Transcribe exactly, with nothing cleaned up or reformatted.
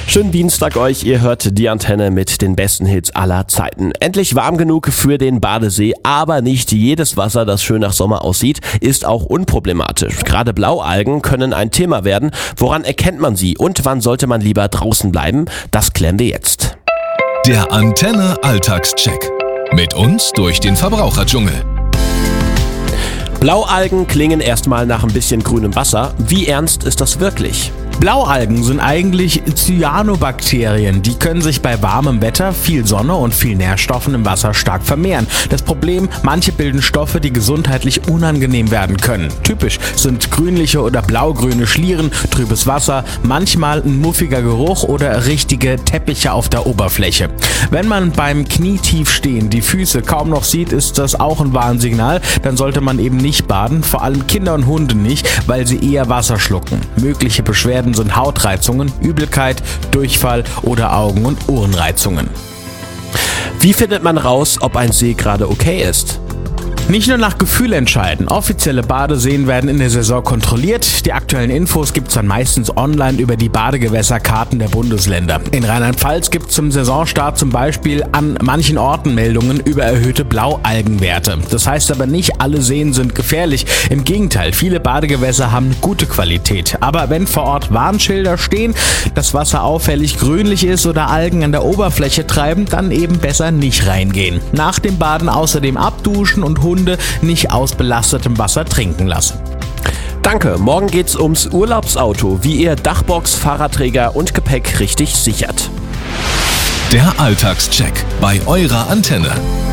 Schönen Dienstag euch, ihr hört die Antenne mit den besten Hits aller Zeiten. Endlich warm genug für den Badesee, aber nicht jedes Wasser, das schön nach Sommer aussieht, ist auch unproblematisch. Gerade Blaualgen können ein Thema werden. Woran erkennt man sie und wann sollte man lieber draußen bleiben? Das klären wir jetzt. Der Antenne Alltagscheck. Mit uns durch den Verbraucherdschungel. Blaualgen klingen erstmal nach ein bisschen grünem Wasser. Wie ernst ist das wirklich? Blaualgen sind eigentlich Cyanobakterien. Die können sich bei warmem Wetter, viel Sonne und viel Nährstoffen im Wasser stark vermehren. Das Problem, manche bilden Stoffe, die gesundheitlich unangenehm werden können. Typisch sind grünliche oder blaugrüne Schlieren, trübes Wasser, manchmal ein muffiger Geruch oder richtige Teppiche auf der Oberfläche. Wenn man beim Knietief stehen die Füße kaum noch sieht, ist das auch ein Warnsignal. Dann sollte man eben nicht baden, vor allem Kinder und Hunde nicht, weil sie eher Wasser schlucken. Mögliche Beschwerden sind Hautreizungen, Übelkeit, Durchfall oder Augen- und Ohrenreizungen. Wie findet man raus, ob ein See gerade okay ist? Nicht nur nach Gefühl entscheiden. Offizielle Badeseen werden in der Saison kontrolliert. Die aktuellen Infos gibt's dann meistens online über die Badegewässerkarten der Bundesländer. In Rheinland-Pfalz gibt's zum Saisonstart zum Beispiel an manchen Orten Meldungen über erhöhte Blaualgenwerte. Das heißt aber nicht, alle Seen sind gefährlich. Im Gegenteil, viele Badegewässer haben gute Qualität. Aber wenn vor Ort Warnschilder stehen, das Wasser auffällig grünlich ist oder Algen an der Oberfläche treiben, dann eben besser nicht reingehen. Nach dem Baden außerdem abduschen und Hunde nicht aus belastetem Wasser trinken lassen. Danke, morgen geht's ums Urlaubsauto, wie ihr Dachbox, Fahrradträger und Gepäck richtig sichert. Der Alltagscheck bei eurer Antenne.